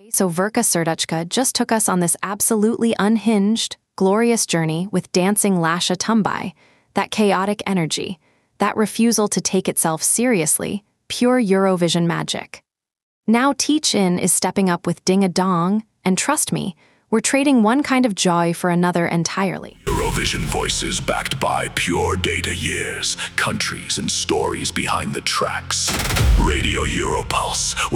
So Verka Serduchka just took us on this absolutely unhinged, glorious journey with dancing Lasha Tumbai, that chaotic energy, that refusal to take itself seriously, pure Eurovision magic. Now Teach-In is stepping up with Ding a Dong, and trust me, we're trading one kind of joy for another entirely. Eurovision voices backed by pure data years, countries and stories behind the tracks. Radio Europulse,